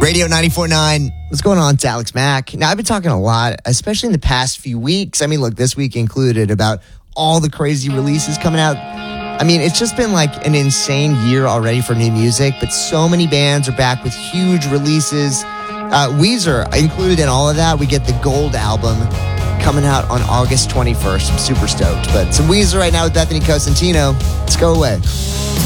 Radio 94.9. What's going on? It's Alex Mack. Now, I've been talking a lot, especially in the past few weeks. I mean, look, this week included, about all the crazy releases coming out. I mean, it's just been like an insane year already for new music, but so many bands are back with huge releases. Weezer included in all of that. We get the Gold album coming out on August 21st. I'm super stoked. But some Weezer right now with Bethany Cosentino. Let's go away.